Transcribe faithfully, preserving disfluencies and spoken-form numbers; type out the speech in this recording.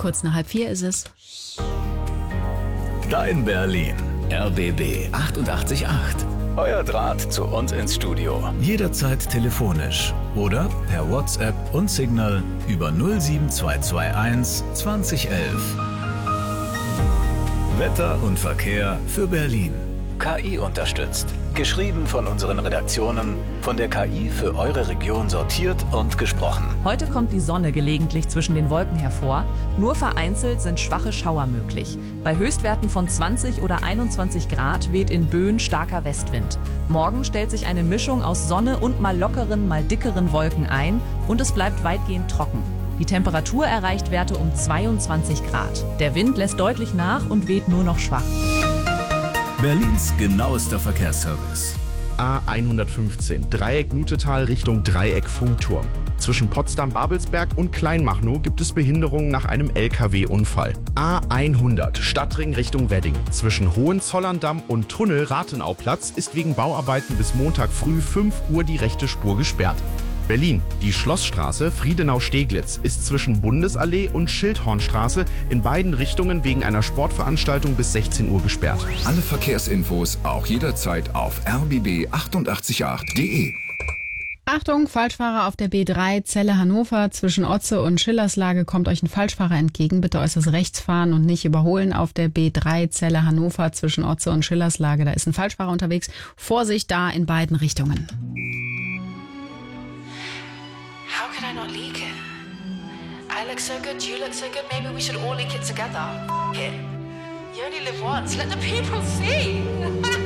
Kurz nach halb vier ist es. Dein Berlin. R B B achtundachtzig Komma acht. Euer Draht zu uns ins Studio. Jederzeit telefonisch oder per WhatsApp und Signal über null sieben zwei zwei eins zwanzig elf. Wetter und Verkehr für Berlin. K I unterstützt. Geschrieben von unseren Redaktionen, von der K I für eure Region sortiert und gesprochen. Heute kommt die Sonne gelegentlich zwischen den Wolken hervor. Nur vereinzelt sind schwache Schauer möglich. Bei Höchstwerten von zwanzig oder einundzwanzig Grad weht in Böen starker Westwind. Morgen stellt sich eine Mischung aus Sonne und mal lockeren, mal dickeren Wolken ein und es bleibt weitgehend trocken. Die Temperatur erreicht Werte um zweiundzwanzig Grad. Der Wind lässt deutlich nach und weht nur noch schwach. Berlins genauester Verkehrsservice. A hundertfünfzehn, Dreieck Nutetal Richtung Dreieck Funkturm. Zwischen Potsdam-Babelsberg und Kleinmachnow gibt es Behinderungen nach einem L K W-Unfall. A hundert, Stadtring Richtung Wedding. Zwischen Hohenzollern-Damm und Tunnel Rathenauplatz ist wegen Bauarbeiten bis Montag früh fünf Uhr die rechte Spur gesperrt. Berlin. Die Schlossstraße Friedenau-Steglitz ist zwischen Bundesallee und Schildhornstraße in beiden Richtungen wegen einer Sportveranstaltung bis sechzehn Uhr gesperrt. Alle Verkehrsinfos auch jederzeit auf r b b achtundachtzig Komma acht punkt de. Achtung, Falschfahrer auf der B drei Celle Hannover zwischen Otze und Schillerslage kommt euch ein Falschfahrer entgegen. Bitte äußerst rechts fahren und nicht überholen auf der B drei Celle Hannover zwischen Otze und Schillerslage. Da ist ein Falschfahrer unterwegs. Vorsicht da in beiden Richtungen. How could I not leak it? I look so good, you look so good, maybe we should all leak it together. F- it. You only live once, let the people see.